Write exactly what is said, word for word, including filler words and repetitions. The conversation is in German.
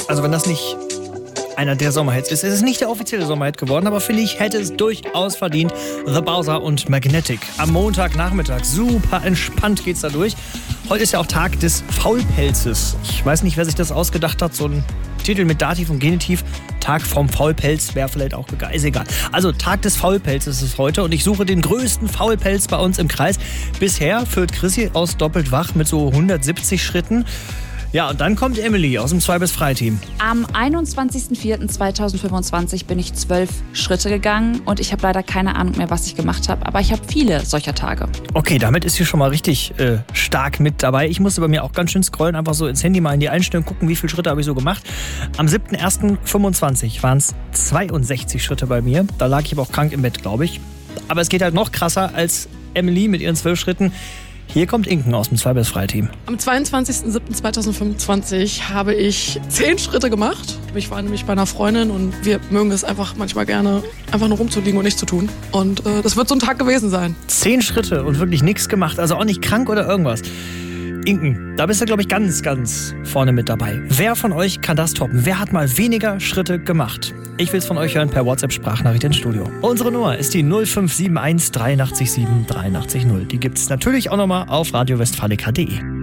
Also wenn das nicht einer der Sommerhits ist. Es ist nicht der offizielle Sommerhit geworden, aber finde ich, hätte es durchaus verdient. The Bowser und Magnetic. Am Montagnachmittag. Super entspannt geht's da durch. Heute ist ja auch Tag des Faulpelzes. Ich weiß nicht, wer sich das ausgedacht hat. So ein Titel mit Dativ und Genitiv. Tag vom Faulpelz wäre vielleicht auch egal. Ist egal. Also Tag des Faulpelzes ist heute und ich suche den größten Faulpelz bei uns im Kreis. Bisher führt Chrissy aus Doppelt Wach mit so hundertsiebzig Schritten. Ja, und dann kommt Emily aus dem zwei bis frei Team. Am einundzwanzigsten vierten zweitausendfünfundzwanzig bin ich zwölf Schritte gegangen und ich habe leider keine Ahnung mehr, was ich gemacht habe. Aber ich habe viele solcher Tage. Okay, damit ist sie schon mal richtig äh, stark mit dabei. Ich musste bei mir auch ganz schön scrollen, einfach so ins Handy mal in die Einstellung gucken, wie viele Schritte habe ich so gemacht. Am siebten ersten fünfundzwanzig waren es zweiundsechzig Schritte bei mir. Da lag ich aber auch krank im Bett, glaube ich. Aber es geht halt noch krasser als Emily mit ihren zwölf Schritten. Hier kommt Inken aus dem zwei bis frei Team. Am zweiundzwanzigsten siebten zweitausendfünfundzwanzig habe ich zehn Schritte gemacht. Ich war nämlich bei einer Freundin und wir mögen es einfach manchmal gerne, einfach nur rumzuliegen und nichts zu tun. Und äh, das wird so ein Tag gewesen sein. Zehn Schritte und wirklich nichts gemacht, also auch nicht krank oder irgendwas. Inken, da bist du, glaube ich, ganz, ganz vorne mit dabei. Wer von euch kann das toppen? Wer hat mal weniger Schritte gemacht? Ich will es von euch hören per WhatsApp-Sprachnachricht ins Studio. Unsere Nummer ist die null fünf sieben eins drei acht sieben drei acht null. Die gibt es natürlich auch nochmal auf radio westfalica punkt de.